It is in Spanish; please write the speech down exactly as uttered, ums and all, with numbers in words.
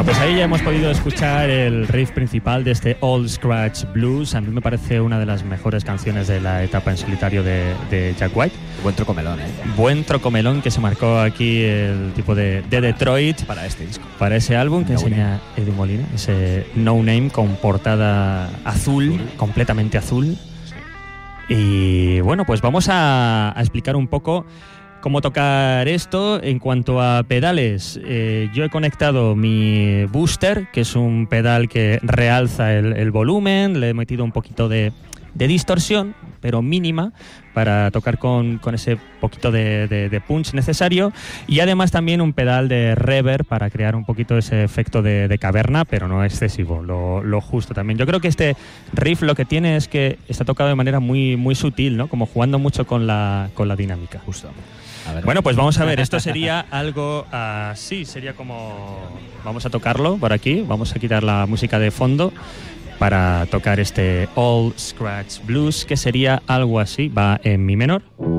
pues ahí ya hemos podido escuchar el riff principal de este Old Scratch Blues. A mí me parece una de las mejores canciones de la etapa en solitario de, de Jack White. Buen trocomelón, ¿eh? Buen trocomelón que se marcó aquí el tipo de, de Detroit. Para este disco. Para ese álbum que no enseña name. Eddie Molina, ese No Name con portada azul, azul. completamente azul. Sí. Y bueno, pues vamos a, a explicar un poco cómo tocar esto. En cuanto a pedales, eh, yo he conectado mi booster, que es un pedal que realza el, el volumen, le he metido un poquito de, de distorsión, pero mínima, para tocar con, con ese poquito de, de, de punch necesario, y además también un pedal de reverb para crear un poquito ese efecto de, de caverna, pero no excesivo, lo, lo justo también. Yo creo que este riff lo que tiene es que está tocado de manera muy, muy sutil, ¿no? Como jugando mucho con la, con la dinámica. Justo. A ver. Bueno, pues vamos a ver, esto sería algo así, sería como... Vamos a tocarlo por aquí, vamos a quitar la música de fondo para tocar este Old Scratch Blues, que sería algo así, va en mi menor.